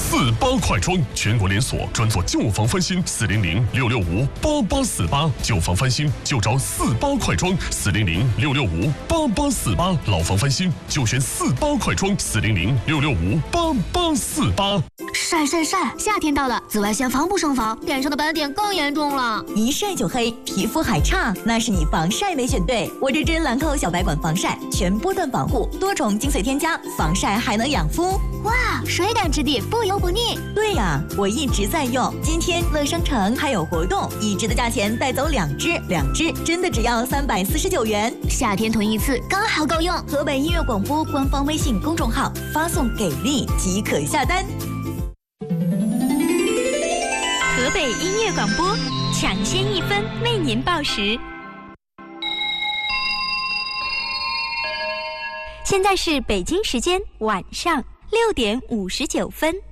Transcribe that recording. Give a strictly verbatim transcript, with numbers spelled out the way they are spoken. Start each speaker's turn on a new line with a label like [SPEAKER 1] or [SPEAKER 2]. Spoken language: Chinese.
[SPEAKER 1] 四八快装，全国连锁，专做旧房翻新，四零零六六五八八四八，旧房翻新就找四八快装，四零零六六五八八四八，老房翻新就选四八快装，四零零六六五八八四八。
[SPEAKER 2] 晒晒晒！夏天到了，紫外线防不胜防，脸上的斑点更严重了。
[SPEAKER 3] 一晒就黑，皮肤还差，那是你防晒没选对。我这支兰蔻小白管防晒，全波段防护，多重精粹添加，防晒还能养肤。
[SPEAKER 2] 哇，水感质地，不油不腻。
[SPEAKER 3] 对呀，我一直在用。今天乐商城还有活动，一支的价钱带走两支，两支真的只要三百四十九元。
[SPEAKER 2] 夏天囤一次刚好够用。
[SPEAKER 3] 河北音乐广播官方微信公众号发送给力即可下单。
[SPEAKER 4] 河北音乐广播，抢先一分为您报时。现在是北京时间晚上六点五十九分。